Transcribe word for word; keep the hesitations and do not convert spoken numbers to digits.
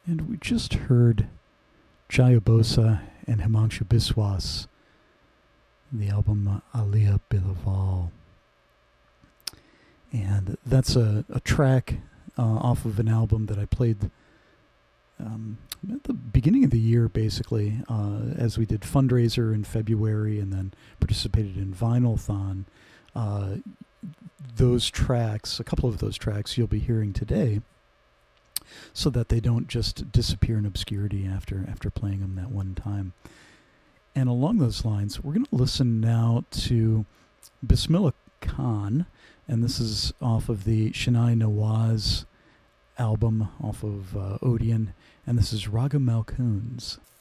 And we just heard Jaya Bosa and Himanshu Biswas, the album Aliyah Bilaval. And that's a, a track uh, off of an album that I played um, at the beginning of the year, basically, uh, as we did Fundraiser in February and then participated in Vinylthon. Uh, those tracks, a couple of those tracks you'll be hearing today, so that they don't just disappear in obscurity after after playing them that one time. And along those lines, we're going to listen now to Bismillah Khan, and this is off of the Shania Nawaz album, off of uh, Odeon, and this is Raga Malkoons.